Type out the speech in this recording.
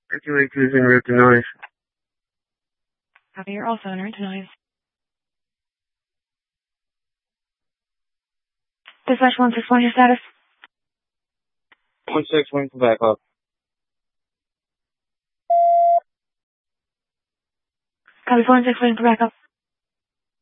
Regulator is en route to noise. Copy, you're also en route to noise. Dispatch 161, your status? 1-6, wing for backup. Copy 1-6, waiting for backup.